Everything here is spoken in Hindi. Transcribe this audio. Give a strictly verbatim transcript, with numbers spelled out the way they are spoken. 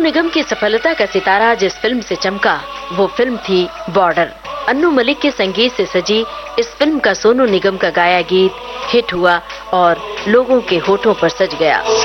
निगम की सफलता का सितारा जिस फिल्म से चमका वो फिल्म थी बॉर्डर। अन्नू मलिक के संगीत से सजी इस फिल्म का सोनू निगम का गाया गीत हिट हुआ और लोगों के होठों पर सज गया।